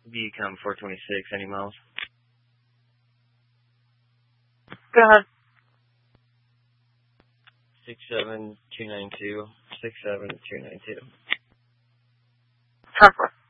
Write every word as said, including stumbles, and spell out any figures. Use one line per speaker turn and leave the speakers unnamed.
Become four twenty-six, any miles?
Go ahead.
six seven two nine two, six seven two nine two.
Ten four.